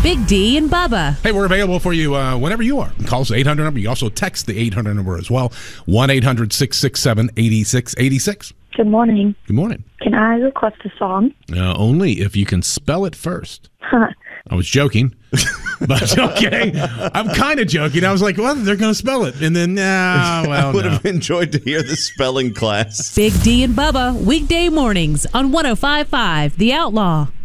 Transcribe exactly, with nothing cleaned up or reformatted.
Big D and Bubba. Hey, we're available for you uh, whenever you are. Call us the eight hundred number. You also text the eight hundred number as well. one eight hundred six six seven eight six eight six. Good morning. Good morning. Can I request a song? Uh, only if you can spell it first. I was joking, but okay. I'm kind of joking. I was like, well, they're going to spell it. And then, nah, well, I would no. have enjoyed to hear the spelling class. Big D and Bubba, weekday mornings on one oh five point five The Outlaw.